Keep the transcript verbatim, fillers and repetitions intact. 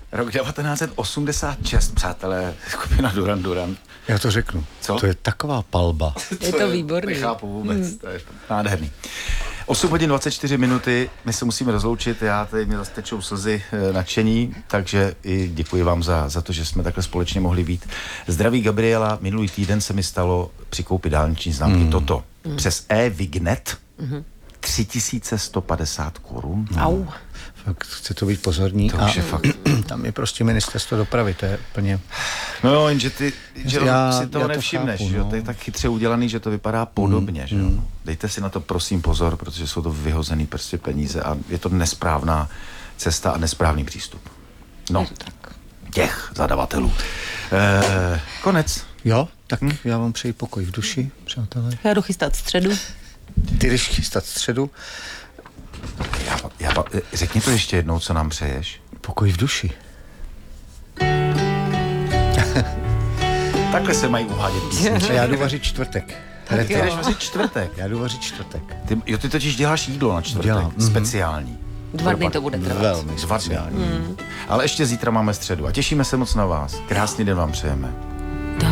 Rok devatenáct set osmdesát šest, přátelé, skupina Duran Duran. Já to řeknu. Co? To je taková palba. Je to výborný. Nechápu vůbec, hmm. to je nádherný. osm hodin dvacet čtyři minuty, my se musíme rozloučit, já tady mě zase tečou slzy e, nadšení, takže i děkuji vám za, za to, že jsme takhle společně mohli být. Zdraví Gabriela, minulý týden se mi stalo při koupi dálniční známky hmm. toto. Hmm. Přes e-Vignet hmm. tři tisíce sto padesát korun. Au. Fakt chce to být pozorní. To a už je fakt. Tam je prostě ministerstvo dopravy, to je úplně... No jo, jenže ty že já, si toho já to nevšimneš, chápu, že? No. To je tak chytře udělaný, že to vypadá podobně, mm, že? Mm. Dejte si na to prosím pozor, protože jsou to vyhozený prostě peníze a je to nesprávná cesta a nesprávný přístup. No, těch zadavatelů. E, konec. Jo, tak hm? já vám přeji pokoj v duši, přátelé. Já jdu chystat středu. Ty jdeš chystat středu. Já, já, řekni to ještě jednou, co nám přeješ. Pokoj v duši. Takhle se mají uvádět písničky. Já jdu vařit čtvrtek. Ty jdeš vařit čtvrtek. Já jdu vařit čtvrtek. Ty, jo, ty totiž děláš jídlo na čtvrtek. Dělám, speciální. Dva dny to bude trvat. Velmi Dva dny. speciální. Mm. Ale ještě zítra máme středu a těšíme se moc na vás. Krásný den vám přejeme.